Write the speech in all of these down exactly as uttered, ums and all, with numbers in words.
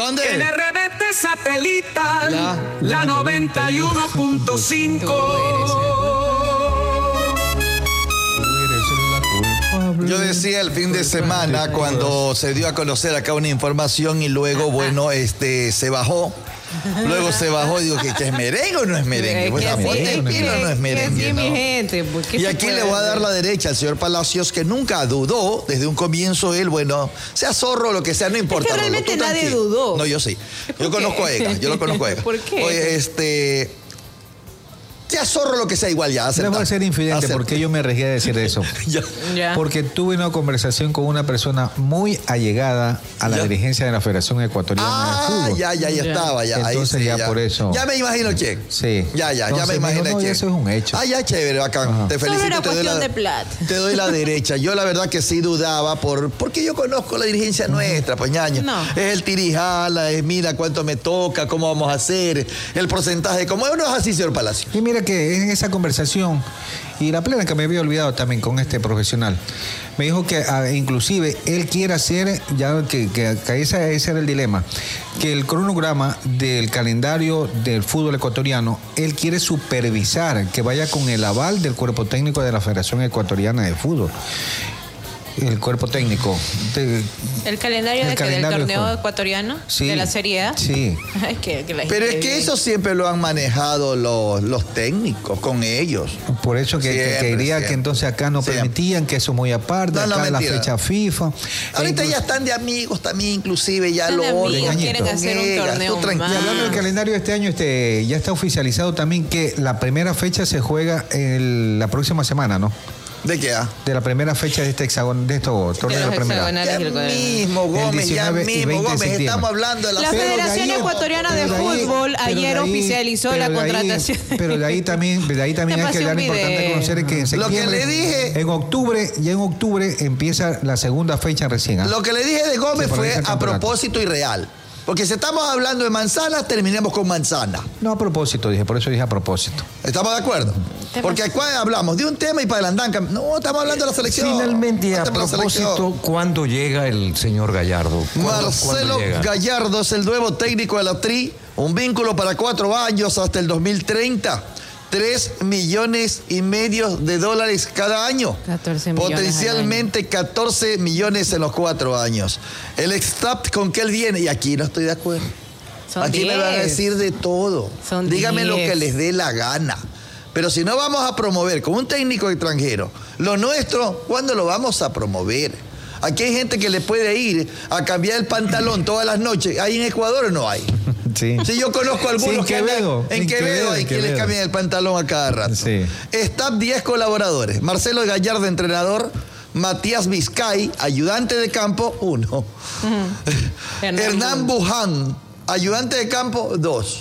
¿Dónde? En R D T satelital, la, la noventa y uno punto cinco. Yo decía el fin de semana cuando se dio a conocer acá una información y luego, bueno, este se bajó. Luego se bajó y digo, ¿que, que es merengue o no es merengue? Pues ponte el pilo, no es merengue. Sí, ¿no? mi gente. Y aquí le voy a dar la derecha al señor Palacios, que nunca dudó desde un comienzo él, bueno, sea zorro o lo que sea, no importa. Es que realmente Rolo, nadie tranquilo. dudó. No, yo sí. Yo conozco a Ega, yo lo conozco a Ega. ¿Por qué? Oye, este... sea zorro lo que sea, igual ya. Le voy a ser infidente acepta. porque yo me arriesgué a decir eso. ya. Ya. Porque tuve una conversación con una persona muy allegada a la ya. dirigencia de la Federación Ecuatoriana ah, de Fútbol. ya, ya, ya, ya estaba. Ya. Entonces Ahí, sí, ya, ya por eso. Ya me imagino quién. Sí. Ya, ya, Entonces, ya me imagino no, quién. Eso es un hecho. Ah, ya, chévere, bacán. Ajá. Te felicito. Solo era te doy cuestión la, de plata. Te doy la derecha. Yo la verdad que sí dudaba por, porque yo conozco la dirigencia nuestra, pues ñaño. No. Es el tirijala, es mira cuánto me toca, cómo vamos a hacer, el porcentaje, como no es así, señor Palacio. Y mira que en esa conversación, y la plena que me había olvidado también con este profesional, me dijo que ah, inclusive él quiere hacer, ya que, que, que ese, ese era el dilema, que el cronograma del calendario del fútbol ecuatoriano, él quiere supervisar, que vaya con el aval del cuerpo técnico de la Federación Ecuatoriana de Fútbol. El cuerpo técnico. De, ¿El calendario, el de calendario que, del torneo fue. ecuatoriano? Sí. ¿De la Serie A? Sí. Es que, que la Pero es gente que vive. eso siempre lo han manejado los, los técnicos con ellos. Por eso que, Siempre, que quería siempre. que entonces acá no Siempre. permitían, que eso muy aparte, No, no, acá la mentira. fecha FIFA. Ahorita E ya están de amigos también, inclusive ya Están lo de amigos, orden. quieren hacer un Ega, torneo tú tranquilo. Y hablando del Ah. calendario de este año, este, ya está oficializado también que la primera fecha se juega el- la próxima semana, ¿no? ¿De qué? Ah? De la primera fecha de este hexagon, de estos torneos de los la primera. hexagonales. Ya y el cuaderno. mismo, Gómez, ya diecinueve y mismo, veinte de Gómez, septiembre. estamos hablando de la La Pero de Federación ahí- Ecuatoriana de pero de ahí- Fútbol pero ayer de ahí- oficializó pero la de ahí- contratación. Pero de ahí también, de ahí también Te hay que pasé dar un importante video. conocer que en Lo septiembre, que le dije- en octubre, ya en octubre empieza la segunda fecha recién. ¿ah? Lo que le dije de Gómez Sí, por ahí fue está el a campeonato. propósito y real. Porque si estamos hablando de manzanas, terminemos con manzana. No, a propósito, dije, por eso dije a propósito. ¿Estamos de acuerdo? Porque aquí hablamos de un tema y para adelantar. No, estamos hablando de la selección. Finalmente, a Estamos en la selección. propósito, ¿cuándo llega el señor Gallardo? ¿Cuándo- Marcelo cuándo llega? Gallardo es el nuevo técnico de la Tri. Un vínculo para cuatro años hasta el dos mil treinta. Tres millones y medio de dólares cada año. catorce millones Potencialmente catorce millones en los cuatro años. El staff con que él viene, y aquí no estoy de acuerdo. Son Aquí me van a diez. decir de todo. Son Dígame lo diez. que les dé la gana. Pero si no vamos a promover con un técnico extranjero lo nuestro, ¿cuándo lo vamos a promover? Aquí hay gente que le puede ir a cambiar el pantalón todas las noches. ¿Hay en Ecuador o no hay? Sí. Sí, yo conozco algunos Sí, en que andan- Quevedo, en en Quevedo Quevedo, hay en que le Quevedo. cambian el pantalón a cada rato. Sí. Staff diez colaboradores. Marcelo Gallardo, entrenador. Matías Vizcay, ayudante de campo, uno. Hernán Hernán Buján, ayudante de campo, dos.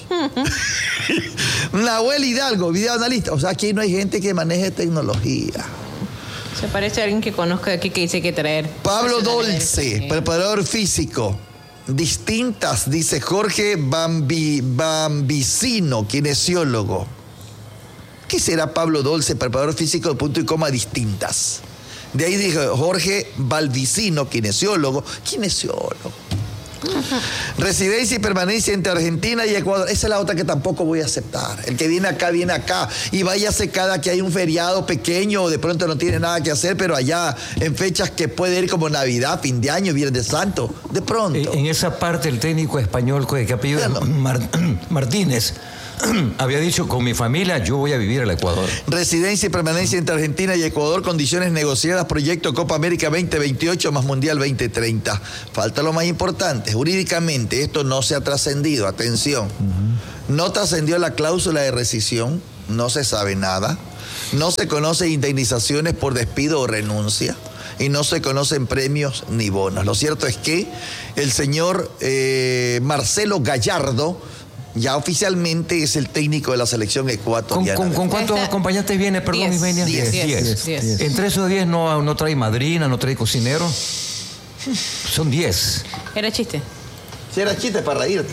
Nahuel Hidalgo, videoanalista. O sea, aquí no hay gente que maneje tecnología. Se parece a alguien que conozco de aquí que dice que traer. Pablo profesionales. Dolce, Sí. preparador físico. Distintas, dice Jorge Bambi, Bambicino, kinesiólogo. ¿Qué será Pablo Dolce, preparador físico de punto y coma distintas? De ahí dijo Jorge Balbicino, kinesiólogo. Kinesiólogo. Residencia y permanencia entre Argentina y Ecuador. Esa es la otra que tampoco voy a aceptar. El que viene acá, viene acá. Y váyase cada que hay un feriado pequeño o de pronto no tiene nada que hacer, pero allá en fechas que puede ir como Navidad, fin de año, Viernes Santo. De pronto. Eh, En esa parte, el técnico español, que apellido es Mar- Martínez, había dicho, con mi familia yo voy a vivir al Ecuador. Residencia y permanencia entre Argentina y Ecuador, condiciones negociadas, proyecto Copa América veinte veintiocho más Mundial veinte treinta. Falta lo más importante, jurídicamente esto no se ha trascendido, atención. Uh-huh. No trascendió la cláusula de rescisión, no se sabe nada, no se conocen indemnizaciones por despido o renuncia y no se conocen premios ni bonos. Lo cierto es que el señor eh, Marcelo Gallardo ya oficialmente es el técnico de la selección ¿Con, ecuatoriana. con, con cuántos Esta- acompañantes viene, perdón, Diez. Ismenia? Diez. Diez. Diez. Entre esos diez no, no trae madrina, no trae cocinero. Son diez. Era chiste. Si era chiste para reírte.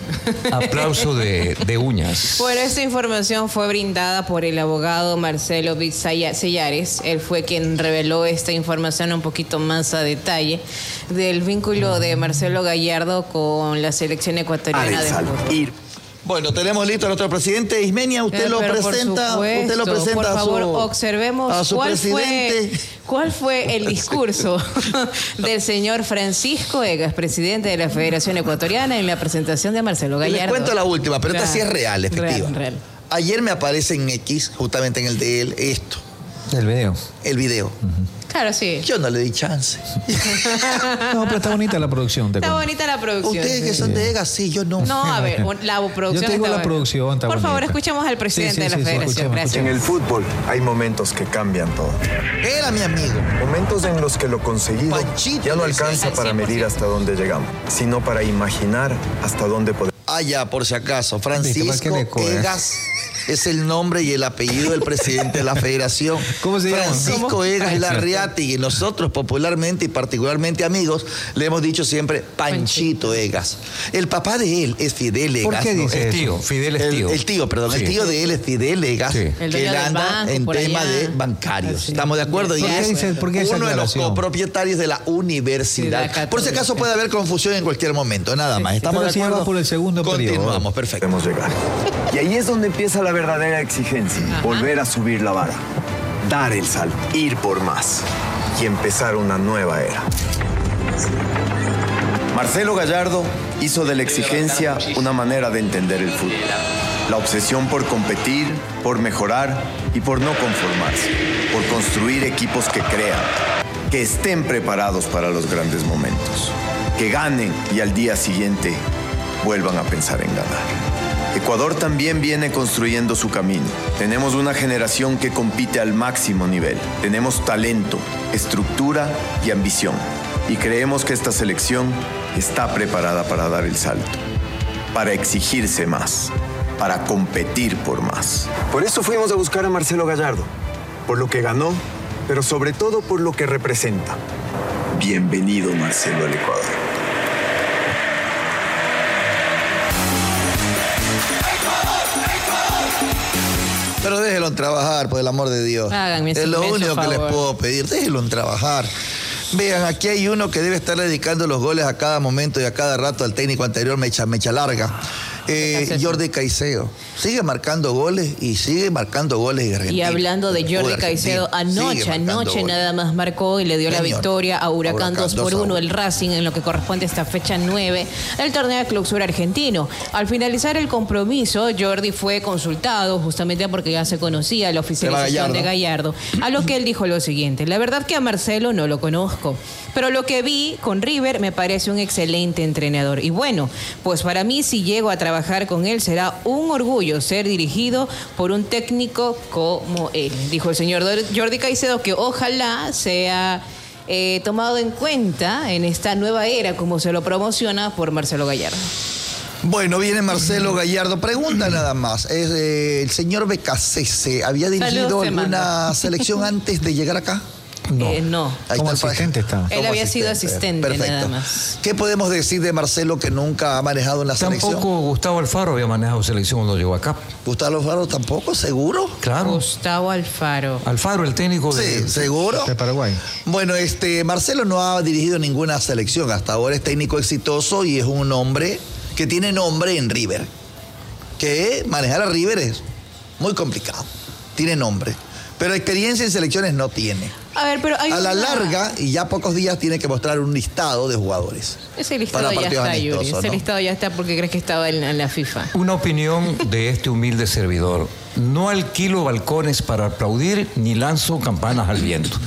Aplauso de, de uñas. Bueno, esta información fue brindada por el abogado Marcelo Sellares. Él fue quien reveló esta información un poquito más a detalle del vínculo de Marcelo Gallardo con la selección ecuatoriana de fútbol. Bueno, tenemos listo a nuestro presidente. Ismenia, usted Pero, lo pero presenta, supuesto, usted lo presenta por favor, a su, observemos a su cuál presidente. fue, cuál fue el discurso del señor Francisco Egas, presidente de la Federación Ecuatoriana, en la presentación de Marcelo Gallardo. Les cuento la última, pero esta Claro, sí es real, efectiva. real, real. Ayer me aparece en X, justamente en el de él, esto, El video. el video. Claro, sí. Yo no le di chance. No, pero está bonita la producción. te Está cuento. bonita la producción. Ustedes que son de Egas, sí, yo no. No, a ver, la producción Yo te digo está la buena. producción está Por favor, bonita. escuchemos al presidente Sí, sí, de la sí, sí, Federación. escuchemos, Gracias. En el fútbol hay momentos que cambian todo. Era mi amigo. Momentos en los que lo conseguido Panchito, ya no dice, alcanza al para cien por medir ciento. hasta dónde llegamos, sino para imaginar hasta dónde podemos. Ah, ya, por si acaso. Viste, ¿para Francisco qué le coges? Egas es el nombre y el apellido del presidente de la federación. ¿Cómo se llama? Francisco ¿Cómo? Egas Larriati, y nosotros popularmente y particularmente amigos le hemos dicho siempre Panchito Egas. El papá de él es Fidel Egas. ¿Por qué ¿no? dice Es eso? tío, Fidel es El, tío. el tío, perdón, Sí. el tío de él es Fidel Egas, Sí. El que dueño él del anda banco, en por tema allá. de bancarios. Así. ¿Estamos de acuerdo? Y ¿Por qué es dice- por qué esa uno de los aclaración? copropietarios de la universidad. Sí, la Por si acaso Católica. puede haber confusión en cualquier momento, nada más. ¿Estamos Pero de si ya acuerdo? va por el segundo periodo. Continuamos, perfecto. podemos llegar. Y ahí es donde empieza la verdadera exigencia, volver a subir la vara, dar el salto, ir por más y empezar una nueva era. Marcelo Gallardo hizo de la exigencia una manera de entender el fútbol. La obsesión por competir, por mejorar y por no conformarse, por construir equipos que crean, que estén preparados para los grandes momentos, que ganen y al día siguiente vuelvan a pensar en ganar. Ecuador también viene construyendo su camino. Tenemos una generación que compite al máximo nivel. Tenemos talento, estructura y ambición. Y creemos que esta selección está preparada para dar el salto, para exigirse más, para competir por más. Por eso fuimos a buscar a Marcelo Gallardo, por lo que ganó, pero sobre todo por lo que representa. Bienvenido, Marcelo, al Ecuador. Pero déjenlo trabajar, por el amor de Dios. Háganme ese es lo inmenso único que les favor. puedo pedir. Déjenlo trabajar. Vean, aquí hay uno que debe estar dedicando los goles a cada momento y a cada rato al técnico anterior, Mecha, Mecha Larga. Eh, Jordi Caicedo. Sigue marcando goles y sigue marcando goles de Argentina. Y hablando de Jordi Caicedo, anoche, anoche nada más marcó y le dio la Señor. victoria a Huracán Huracán dos por dos a uno, uno. el Racing, en lo que corresponde a esta fecha nueve del torneo de clausura argentino. Al finalizar el compromiso, Jordi fue consultado justamente porque ya se conocía la oficialización de Gallardo, a lo que él dijo lo siguiente: la verdad que a Marcelo no lo conozco, pero lo que vi con River me parece un excelente entrenador. Y bueno, pues para mí, si llego a trabajar con él, será un orgullo ser dirigido por un técnico como él. Dijo el señor Jordi Caicedo, que ojalá sea eh, tomado en cuenta en esta nueva era, como se lo promociona por Marcelo Gallardo. Bueno, viene Marcelo Gallardo. Pregunta nada más. Es, eh, ¿el señor Becasese había dirigido Saludos, te alguna mando. selección antes de llegar acá? No. Eh, no. Ahí Como está el asistente paje. está. Él Como había sido asistente, Perfecto. nada más. ¿Qué podemos decir de Marcelo, que nunca ha manejado una selección? Tampoco Gustavo Alfaro había manejado selección cuando llegó acá. Gustavo Alfaro tampoco, ¿seguro? Claro. Gustavo Alfaro. Alfaro, el técnico de... Sí, ¿seguro? De Paraguay. Bueno, este Marcelo no ha dirigido ninguna selección. Hasta ahora es técnico exitoso y es un hombre que tiene nombre en River. Que manejar a River es muy complicado. Tiene nombre. Pero experiencia en selecciones no tiene. A ver, pero hay A la una- larga, y ya pocos días, tiene que mostrar un listado de jugadores. Ese listado para ya partidos está, Yuri. amistosos, Ese ¿no? listado ya está porque crees que estaba en, en la FIFA. Una opinión de este humilde servidor. No alquilo balcones para aplaudir ni lanzo campanas al viento.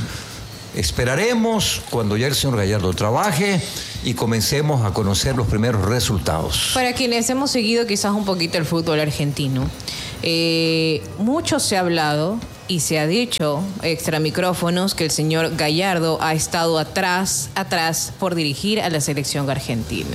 Esperaremos cuando ya el señor Gallardo trabaje y comencemos a conocer los primeros resultados. Para quienes hemos seguido quizás un poquito el fútbol argentino, eh, mucho se ha hablado y se ha dicho, extra micrófonos, que el señor Gallardo ha estado atrás, atrás por dirigir a la selección argentina.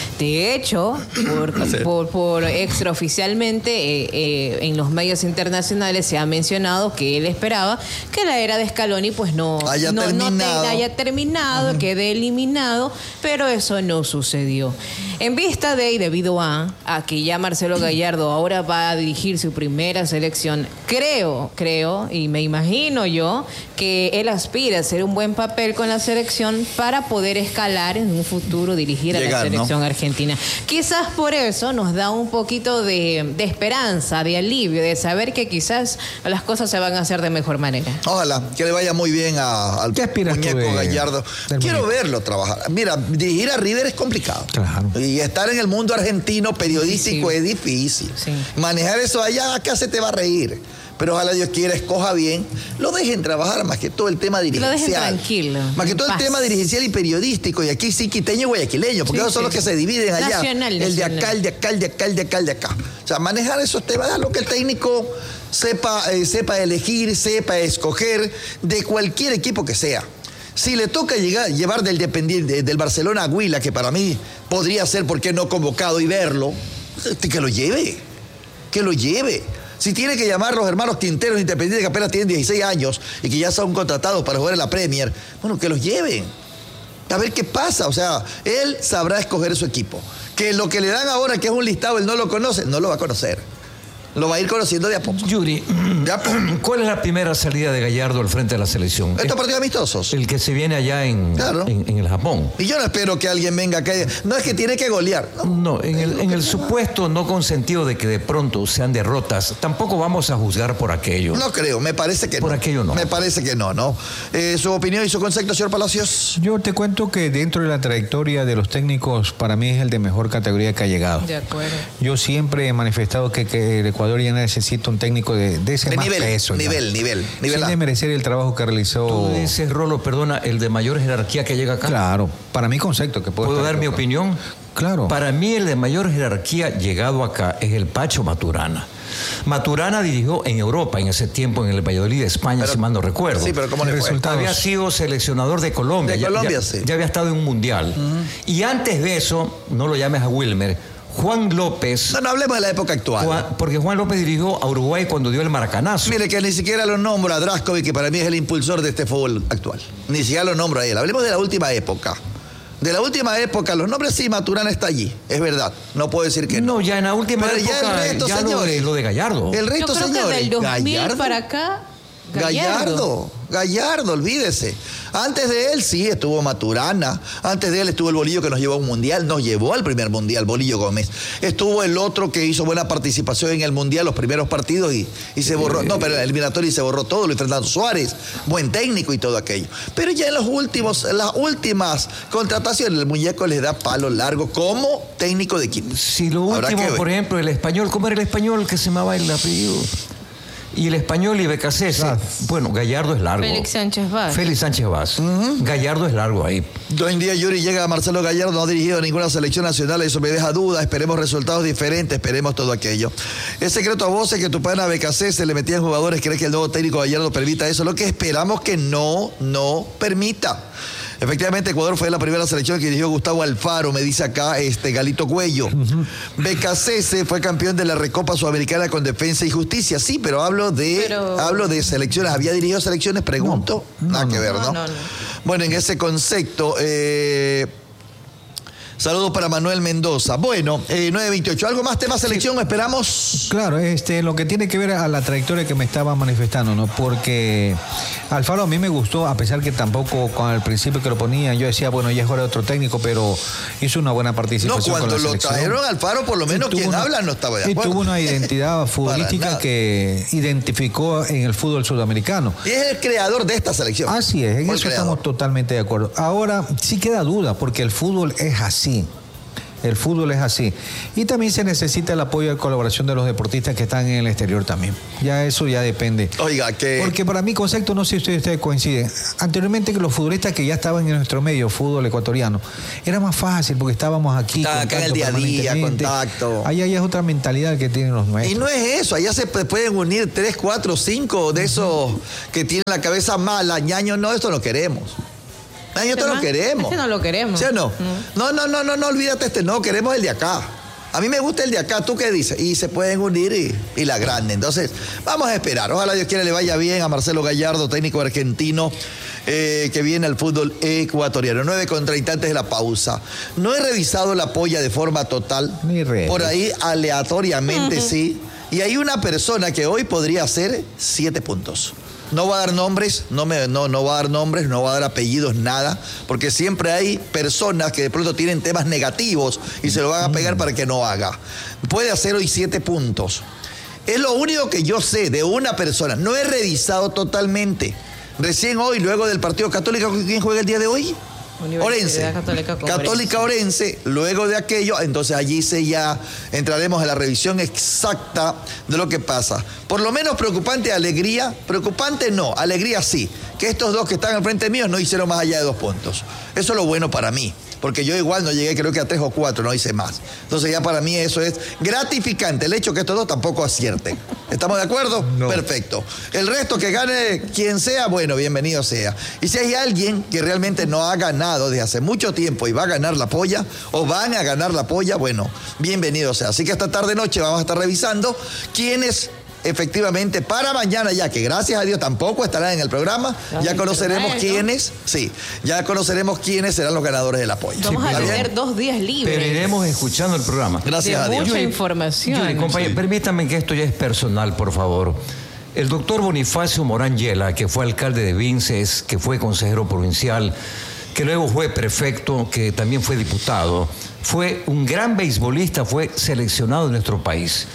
De hecho, por, por, por extraoficialmente, eh, eh, en los medios internacionales se ha mencionado que él esperaba que la era de Scaloni pues no haya no, terminado, no te, haya terminado uh-huh. quede eliminado, pero eso no sucedió. En vista de y debido a, a que ya Marcelo Gallardo ahora va a dirigir su primera selección, creo, creo, y me imagino yo, que él aspira a hacer un buen papel con la selección para poder escalar en un futuro, dirigir Llegar, a la selección ¿no? argentina. Quizás por eso nos da un poquito de, de esperanza, de alivio, de saber que quizás las cosas se van a hacer de mejor manera. Ojalá, que le vaya muy bien a, al muñeco de, Gallardo. Quiero muñeco? verlo trabajar. Mira, dirigir a River es complicado. Claro. Y estar en el mundo argentino periodístico sí. es difícil. Sí. Manejar eso allá, acá se te va a reír. Pero ojalá Dios quiera, escoja bien. Lo dejen trabajar más que todo el tema dirigencial. Lo dejen tranquilo. Más que todo paz. el tema dirigencial y periodístico. Y aquí sí, quiteño y guayaquileño. Porque sí, ellos son sí. los que se dividen allá. Nacional, el nacional. de acá, el de acá, el de acá, el de acá, el de acá. O sea, manejar esos temas, lo que el técnico sepa, eh, sepa elegir, sepa escoger de cualquier equipo que sea. Si le toca llegar, llevar del, dependiente, del Barcelona a Huila, que para mí podría ser, ¿por qué no convocado y verlo? Que lo lleve, que lo lleve. Si tiene que llamar a los hermanos Quinteros Independientes que apenas tienen dieciséis años y que ya son contratados para jugar en la Premier, bueno, que los lleven. A ver qué pasa. O sea, él sabrá escoger su equipo. Que lo que le dan ahora, que es un listado, él no lo conoce, no lo va a conocer. Lo va a ir conociendo de a poco. Yuri, de a poco. ¿Cuál es la primera salida de Gallardo al frente de la selección? Estos partidos amistosos. El que se viene allá en, claro. en, en el Japón. Y yo no espero que alguien venga acá. No es que tiene que golear. No, no en el, en el supuesto no consentido de que de pronto sean derrotas, tampoco vamos a juzgar por aquello. No creo, me parece que por no. Por aquello no. Me parece que no, ¿no? Eh, ¿Su opinión y su concepto, señor Palacios? Yo te cuento que dentro de la trayectoria de los técnicos, para mí es el de mejor categoría que ha llegado. De acuerdo. Yo siempre he manifestado que, que el Ecuador ya necesita un técnico de, de ese de más nivel, peso. Nivel, ya. nivel, nivel. Sin desmerecer el trabajo que realizó. Tú dices, Rolo, perdona, el de mayor jerarquía que llega acá. Claro, para mi concepto que puedo. ¿Puedo dar mi opinión? Claro. Para mí el de mayor jerarquía llegado acá es el Pacho Maturana. Maturana dirigió en Europa en ese tiempo en el Valladolid de España, pero, si mal no recuerdo. Sí, pero ¿cómo le fue? Había sido seleccionador de Colombia. De ya, Colombia, ya, sí. Ya había estado en un mundial. Uh-huh. Y antes de eso, no lo llames a Wilmer, Juan López. No, no hablemos de la época actual. Juan, porque Juan López dirigió a Uruguay cuando dio el maracanazo. Mire, que ni siquiera lo nombro a Draskovic, que para mí es el impulsor de este fútbol actual. Ni siquiera lo nombro a él. Hablemos de la última época. De la última época, los nombres sí, Maturana está allí, es verdad. No puedo decir que no. No, ya en la última Pero época, ya, el resto, ya señores, lo, lo de Gallardo. El resto, Yo creo señores. que del dos mil Gallardo. para acá. Gallardo, Gallardo, olvídese. Antes de él sí estuvo Maturana, antes de él estuvo el Bolillo que nos llevó a un mundial, nos llevó al primer mundial, Bolillo Gómez. Estuvo el otro que hizo buena participación en el mundial, los primeros partidos y, y se borró, no, pero el eliminatorio y se borró todo, Luis Fernando Suárez, buen técnico y todo aquello. Pero ya en los últimos, en las últimas contrataciones, el muñeco les da palo largo como técnico de equipo. Si lo último, por ejemplo, el español, ¿cómo era el español que se llamaba el apellido? Y el español y Becasese. Bueno, Gallardo es largo. Félix Sánchez Vaz. Félix Sánchez Vaz. Uh-huh. Gallardo es largo ahí. Hoy en día, Yuri, llega Marcelo Gallardo, no ha dirigido ninguna selección nacional, eso me deja dudas, esperemos resultados diferentes, esperemos todo aquello. Es secreto a voces que tu pana Becasese le metían jugadores, ¿crees que el nuevo técnico Gallardo permita eso? Lo que esperamos que no, no permita. Efectivamente, Ecuador fue la primera selección que dirigió Gustavo Alfaro, me dice acá este Galito Cuello. Uh-huh. Becasese fue campeón de la Recopa Sudamericana con Defensa y Justicia. Sí, pero hablo de pero... hablo de selecciones. ¿Había dirigido selecciones? Pregunto. No, Nada no, que ver, ¿no? No, no, no. Bueno, en ese concepto... Eh... Saludos para Manuel Mendoza. Bueno, eh, nueve veintiocho. ¿Algo más tema selección? Sí. Esperamos. Claro, este, lo que tiene que ver a la trayectoria que me estaba manifestando, ¿no? Porque Alfaro a mí me gustó, a pesar que tampoco con el principio que lo ponían, yo decía, bueno, ya es hora de otro técnico, pero hizo una buena participación. No, cuando con la lo trajeron Alfaro, por lo menos quien una, habla no estaba de acuerdo. Y tuvo una identidad futbolística que identificó en el fútbol sudamericano. Y es el creador de esta selección. Así es, en eso creador. Estamos totalmente de acuerdo. Ahora, sí queda duda, porque el fútbol es así. El fútbol es así. Y también se necesita el apoyo y colaboración de los deportistas que están en el exterior también. Ya eso ya depende. Oiga, que... Porque para mi concepto, no sé si ustedes, ustedes coinciden, anteriormente que los futbolistas que ya estaban en nuestro medio, fútbol ecuatoriano, era más fácil porque estábamos aquí. Está acá en el día a día, contacto. Allá ya es otra mentalidad que tienen los nuestros. Y no es eso, allá se pueden unir tres, cuatro, cinco de esos que tienen la cabeza mala, ñaño, no, esto lo queremos. Nosotros lo queremos. Este no lo queremos. ¿Sí o no? No, no, no, no, no olvídate este, no, queremos el de acá. A mí me gusta el de acá, ¿tú qué dices? Y se pueden unir y, y la grande. Entonces, vamos a esperar. Ojalá Dios quiera le vaya bien a Marcelo Gallardo, técnico argentino, eh, que viene al fútbol ecuatoriano. nueve con treinta antes de la pausa. No he revisado la polla de forma total. Ni re. Por ahí, aleatoriamente, uh-huh. sí. Y hay una persona que hoy podría hacer siete puntos. No va a dar nombres, no, me, no, no va a dar nombres, no va a dar apellidos, nada, porque siempre hay personas que de pronto tienen temas negativos y se lo van a pegar para que no haga. Puede hacer hoy siete puntos. Es lo único que yo sé de una persona. No he revisado totalmente. Recién hoy, luego del partido Católica, ¿quién juega el día de hoy? Orense, Católica, Católica Orense, luego de aquello, entonces allí se ya entraremos a la revisión exacta de lo que pasa. Por lo menos preocupante, alegría, preocupante no, alegría sí, que estos dos que están al frente mío no hicieron más allá de dos puntos. Eso es lo bueno para mí, porque yo igual no llegué creo que a tres o cuatro, no hice más. Entonces ya para mí eso es gratificante, el hecho que estos dos tampoco acierten. ¿Estamos de acuerdo? No. Perfecto. El resto que gane quien sea, bueno, bienvenido sea. Y si hay alguien que realmente no ha ganado desde hace mucho tiempo y va a ganar la polla, o van a ganar la polla, bueno, bienvenido sea. Así que esta tarde noche vamos a estar revisando quiénes efectivamente para mañana ya, que gracias a Dios tampoco estarán en el programa, ay, ya conoceremos bueno. quiénes, sí, ya conoceremos quiénes serán los ganadores del apoyo. Vamos sí, a tener bien? dos días libres. Pero iremos escuchando el programa. Gracias de a Dios. Mucha Yo, información. Yo, compañero, sí. Permítanme que esto ya es personal, por favor. El doctor Bonifacio Morán Yela, que fue alcalde de Vinces, que fue consejero provincial, que luego fue prefecto, que también fue diputado, fue un gran beisbolista, fue seleccionado en nuestro país.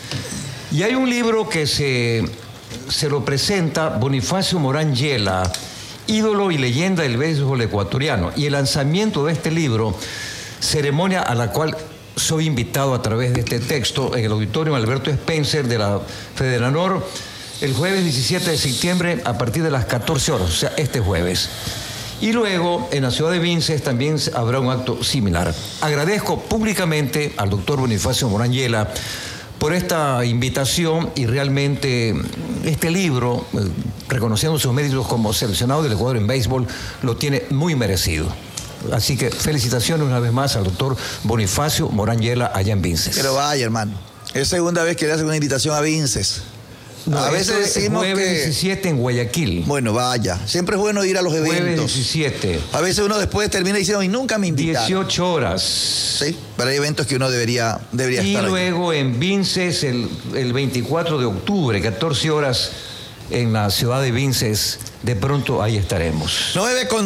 Y hay un libro que se, se lo presenta Bonifacio Morán Yela, ídolo y leyenda del béisbol ecuatoriano. Y el lanzamiento de este libro, ceremonia a la cual soy invitado a través de este texto en el auditorio Alberto Spencer de la Federanor, el jueves diecisiete de septiembre a partir de las catorce horas, o sea, este jueves. Y luego, en la ciudad de Vinces también habrá un acto similar. Agradezco públicamente al doctor Bonifacio Morán Yela por esta invitación y realmente este libro, eh, reconociendo sus méritos como seleccionado del Ecuador en béisbol, lo tiene muy merecido. Así que felicitaciones una vez más al doctor Bonifacio Morán Yela allá en Vinces. Pero vaya, hermano, es segunda vez que le hacen una invitación a Vinces. No, a veces decimos jueves que... diecisiete en Guayaquil. Bueno, vaya. Siempre es bueno ir a los eventos. Jueves diecisiete. A veces uno después termina diciendo, y nunca me invitaron. dieciocho horas. Sí, pero hay eventos que uno debería, debería y estar Y luego ahí. En Vinces el, el veinticuatro de octubre, catorce horas en la ciudad de Vinces. De pronto ahí estaremos. nueve con